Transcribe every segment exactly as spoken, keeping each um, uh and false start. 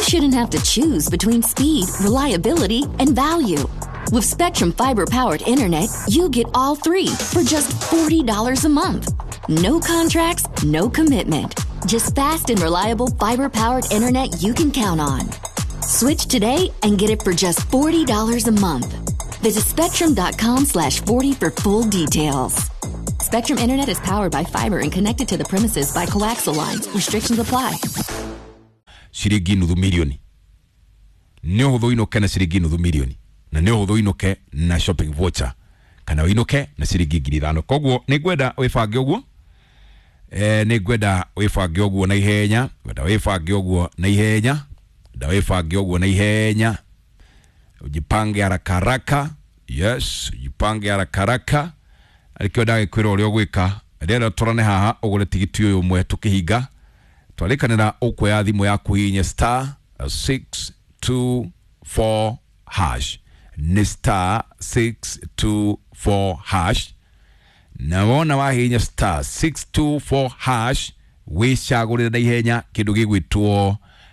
shouldn't have to choose between speed, reliability, and value. With Spectrum Fiber-powered internet, you get all three for just forty dollars a month. No contracts, no commitment. Just fast and reliable fiber-powered internet you can count on. Switch today and get it for just forty dollars a month. Visit spectrum.com slash 40 for full details. Spectrum Internet is powered by fiber and connected to the premises by coaxial lines. Restrictions apply. Shiringi nuthu milioni. Nĩ ũhũthũ inoke na shiringi nuthu milioni. Na nĩ ũhũthũ inoke na shopping voucher. Kana inoke na shiringi ngiri ithano. Koguo nĩ ngwenda wĩbange ũguo. Eh nĩ ngwenda wĩbange ũguo na ihenya. Ngwenda wĩbange ũguo na ihenya. Ngwenda wĩbange ũguo na ihenya. Ujipange haraka haraka. Yes, ujipange haraka haraka. Alikio dage kwira uri ogwika. Rero torane haha ugure tigiti uyu mwe tukihinga. Twalikanira ukwe thimu yaku hinya star six two four hash. Ni star six two four hash. Na wona wa hinya star six two four hash wicagurira na ihenya kindu gigwitwo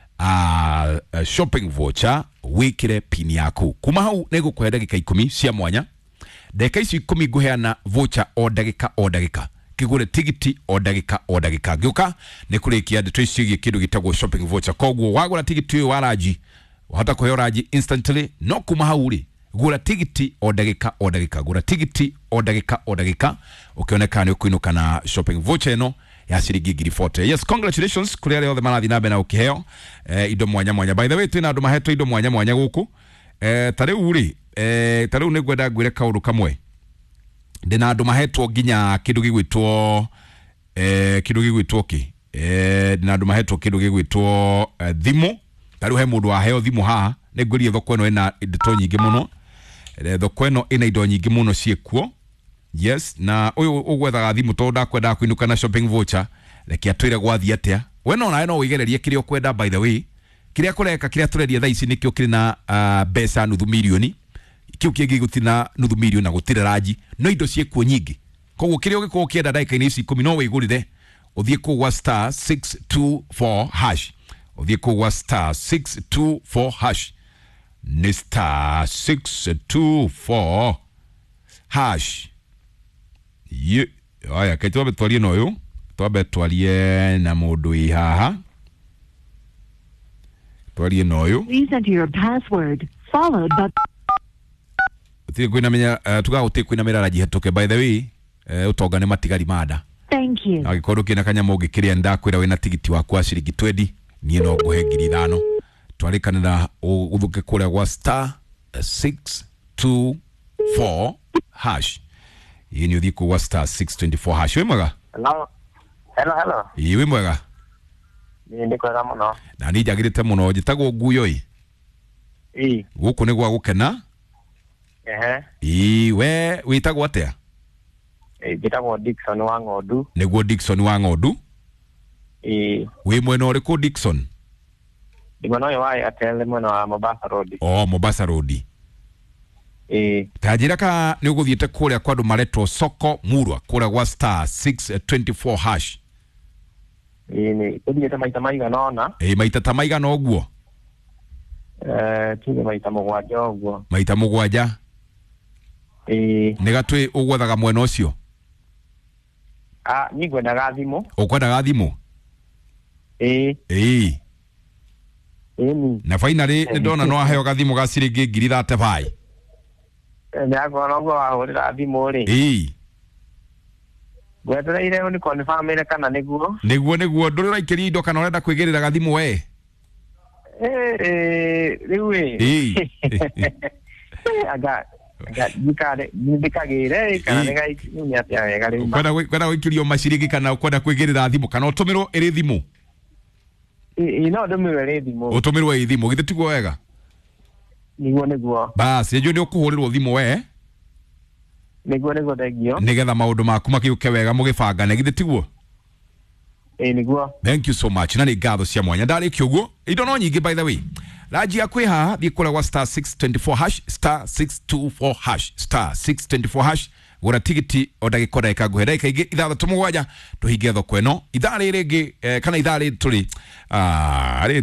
uh, uh, shopping voucher wikire pin yaku. Kuma hau nigukuhe dagika ikumi cia mwanya. Dagika ici ikumi nguheana voucher o dagika o dagika. Kigure tigiti o dagika o dagika. Gioka ni kurikia ndeto ici kindu gitagwo shopping voucher. Koguo wagura tigiti uyu wa raji wahota kuheo raji instantly. No kuma hau ri gura tigiti o dagika o dagika. Gura tigiti o dagika o dagika. Ukionekana ukuinuka na shopping voucher eno ya shiringi ngiri forty. Yes, congratulations kuri ale othe marathi na bena ukiheo eh, indo mwanya mwanya. By the way, twina andu mahetwo indo mwanya mwanya guku. Eh, tariu ri eh, tariu ni gwenda ngwire kaundu kamwe. Ndina andu mahetwo ginya kindu gigwitwo eh, kindu gigwitwo ki eh, ndina andu mahetwo kindu gigwitwo eh, thimu. Tariu he mundu aheo thimu haha. Ni ngwirie thoko eno ina indo nyingi muno. Eh, thoko eno ina indo nyingi muno ciekuo. Yes, na uyu ugwethaga thimu to ndakwenda kuinuka na shopping voucher reke atwire gwathi atia. We no nae no wigererie kiria kwenda. By the way, kiria kureka kiria turedia thaa ici nikio kiri na uh, besa nuthu milioni. Kiu kingi gutina nuthu milioni na gutire raji. No indo ciekuo nyingi. Koguo kiria ugikuo kienda dakika ini ici ikumi no wigurire. Uthie kugwa star six two four hash. Uthie kugwa star six two four hash. Ni star six two four hash. Ye, aya, kai tuwabe tuwalie no yu. Tuwabe tuwalie na mundu i haha. Tuwalie no yu. Please enter your password, followed by... Utile kuina menya, uh, tuka utile kuina mera raji hetoke. By the way, uh, utoga ne matigari mada. Thank you. Na kikodo kina kanya mogi kiria nda kwira wena tigiti wa kwa shiringi twenty. Niye no guhe ngiri ithano. Tuwalika nina udhuke kule wa star six two four hash. Yini udhiku wa star six two four hash. Wimwaga? Hello. Hello, hello. Iyi wimwaga? Ni ndiko na muno. Na ni jagirite muno jitago guyo i. I. Guku ni gwa gukena? Ehe. I we witagwo atia? Eh jitago Dickson wa Ngodu. Niguo Dickson wa Ngodu? I. We mwena uriku Dickson? Di mwena yo wa Airtel mwena wa Mombasa Road. Oh, Mombasa Road. Eh. Tajira ka ni uguthiete kuria kwa andu maretwo soko murwa kuria gwa star six two four hash. Ini kudiyete maita maiga nona. Eh maita tamaiga no guo. Eh tuge maita mugwaja oguo. Maita mugwaja. Eh. Negatwe ugwethaga mwena ucio. Ah, ni gwethaga thimu. Ukwendaga thimu? Eh. Eh. Ini. Na finally ni ndona no aheo gathimu ga ciringi ngiri thirty-five. Ni agora ngo ahurira thimu ri. Eh. Gwetera ile ni confirm ile kana niguo. Niguo niguo ndurira ikiri indo kana urenda kwigirira gathimu we. Eh eh riwe. Eh. Aga aga dikare dikagire kana nega ikinya pya wega ri. Kwenda kwenda wikirio maciringi kana kwenda kwigirira thimu kana utumirwo iri thimu. Eh no ndumirwo iri thimu. Utumirwo iri thimu githe tiguo wega. Niguo niguo. Bas yejo ni ukuhurirwo thimu we. Niguo niguo thegio. Nigetha maundu maku makiuke wega mugibangane githe tiguo. Eh niguo. Thank you so much. Na ni ngatho cia mwanya ndari kiugo. Indo no nyingi by the way. Raji yakwe ha thie kula wa star six two four hash star six two four hash star six two four hash gura tigiti o dagika dagika guhe dagika ingi ithathatũ mũgwanja tuhinge thoko eno ithari ringi eh, kana ithari turi ah